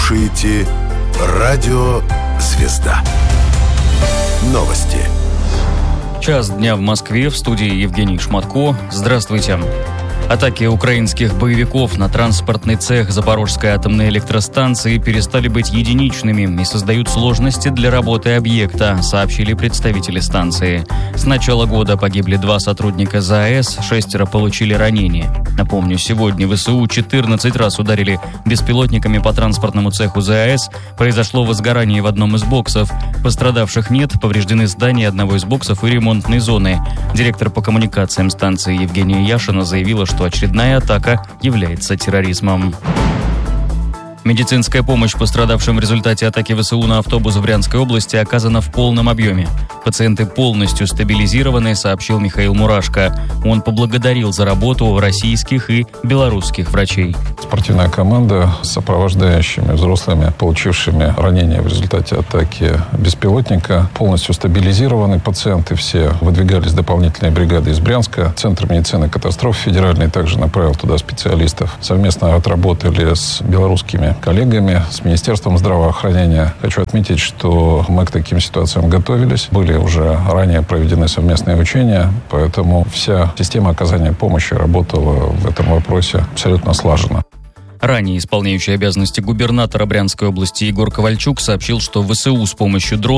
слушаете «Радио Звезда». Новости. Час дня в Москве, в студии Евгений Шматко. Здравствуйте. Атаки украинских боевиков на транспортный цех Запорожской атомной электростанции перестали быть единичными и создают сложности для работы объекта, сообщили представители станции. С начала года погибли 2 сотрудника ЗАЭС, 6 получили ранения. Напомню, сегодня ВСУ 14 раз ударили беспилотниками по транспортному цеху ЗАЭС. Произошло возгорание в одном из боксов. Пострадавших нет, повреждены здания одного из боксов и ремонтной зоны. Директор по коммуникациям станции Евгения Яшина заявила, что очередная атака является терроризмом. Медицинская помощь пострадавшим в результате атаки ВСУ на автобус в Брянской области оказана в полном объеме. Пациенты полностью стабилизированы, сообщил Михаил Мурашко. Он поблагодарил за работу российских и белорусских врачей. Спортивная команда с сопровождающими взрослыми, получившими ранения в результате атаки беспилотника, полностью стабилизированы. Пациенты все выдвигались дополнительные бригады из Брянска. Центр медицины катастроф федеральный также направил туда специалистов. Совместно отработали с белорусскими коллегами, с Министерством здравоохранения. Хочу отметить, что мы к таким ситуациям готовились. Были уже ранее проведены совместные учения, поэтому вся система оказания помощи работала в этом вопросе абсолютно слаженно. Ранее исполняющий обязанности губернатора Брянской области Егор Ковальчук сообщил, что ВСУ с помощью дронов